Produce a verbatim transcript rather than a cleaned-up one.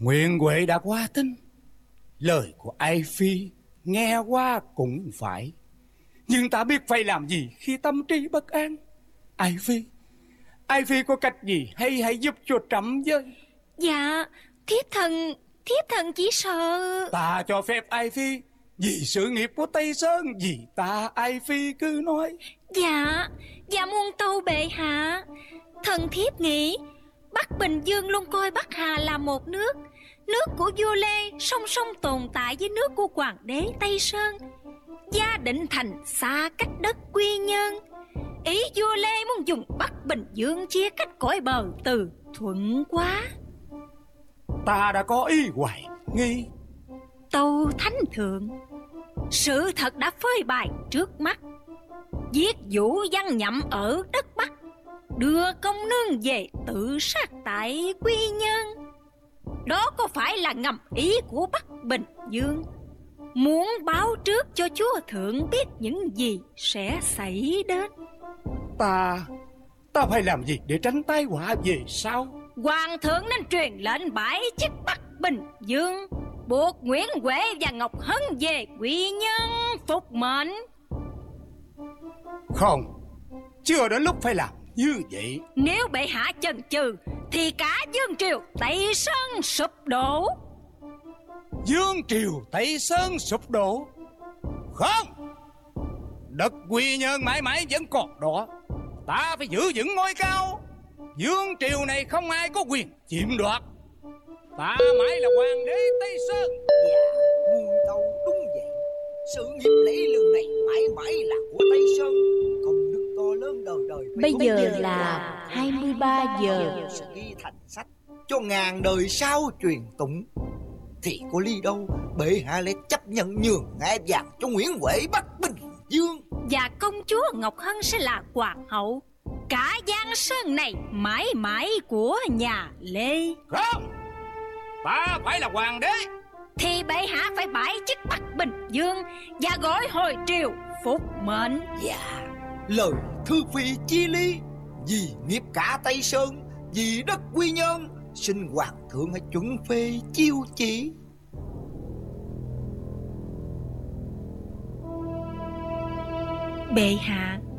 Nguyện Huệ đã qua tin. Lời của Ai Phi nghe qua cũng phải, nhưng ta biết phải làm gì khi tâm trí bất an. Ai Phi, Ai Phi có cách gì hay hãy giúp cho trẫm với. Dạ, thiếp thần, thiếp thần chỉ sợ. Ta cho phép Ai Phi, vì sự nghiệp của Tây Sơn, vì ta Ai Phi cứ nói. Dạ, dạ muôn tâu bệ hạ. Thần thiếp nghĩ Bắc Bình Dương luôn coi Bắc Hà là một nước. Nước của vua Lê song song tồn tại với nước của hoàng đế Tây Sơn. Gia định thành xa cách đất Quy Nhơn. Ý vua Lê muốn dùng Bắc Bình Dương chia cách cõi bờ Từ Thuận quá. Ta đã có ý hoài nghi. Tâu thánh thượng, sự thật đã phơi bày trước mắt. Giết Vũ Văn Nhậm ở đất Bắc, đưa công nương về tự sát tại Quy Nhơn. Đó có phải là ngầm ý của Bắc Bình Dương, muốn báo trước cho chúa thượng biết những gì sẽ xảy đến? Ta Ta phải làm gì để tránh tai họa về sau? Hoàng thượng nên truyền lệnh bãi chức Bắc Bình Dương, buộc Nguyễn Huệ và Ngọc Hân về Quy Nhơn phục mệnh. Không, chưa đến lúc phải làm như vậy. Nếu bệ hạ chần chừ thì cả Dương triều Tây Sơn sụp đổ. Dương triều Tây Sơn sụp đổ? Không, đất Quy Nhơn mãi mãi vẫn còn đó. Ta phải giữ vững ngôi cao. Dương triều này không ai có quyền chiếm đoạt. Ta mãi là hoàng đế Tây Sơn. Dạ, muôn tâu đúng vậy. Sự nghiệp lẫy lừng này mãi mãi là của Tây Sơn. Công đức to lớn đời đời. Bây giờ là hai mươi ba giờ. Sẽ ghi thành sách cho ngàn đời sau truyền tụng. Thì có ly đâu bệ hạ lại chấp nhận nhường ngai vàng cho Nguyễn Huệ Bắc Bình Dương. Và công chúa Ngọc Hân sẽ là hoàng hậu. Cả Giang Sơn này mãi mãi của nhà Lê. Không, ta phải là hoàng đế. Thì bệ hạ phải bãi chức Bắc Bình Dương và gọi hồi triều phục mệnh. Dạ, lời thư phi chi ly. Vì nghiệp cả Tây Sơn, vì đất Quy Nhơn, xin hoàng thượng hãy chuẩn phê chiêu chỉ. Bệ hạ,